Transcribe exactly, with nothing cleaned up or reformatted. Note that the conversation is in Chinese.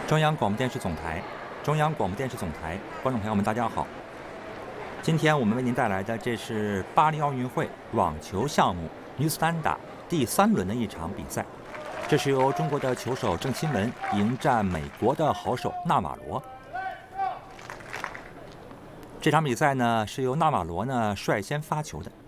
中央广播电视总台，中央广播电视总台，观众朋友们，大家好。今天我们为您带来的这是巴黎奥运会网球项目女子单打第三轮的一场比赛，这是由中国的球手郑钦文迎战美国的好手纳瓦罗。这场比赛呢是由纳瓦罗呢率先发球的。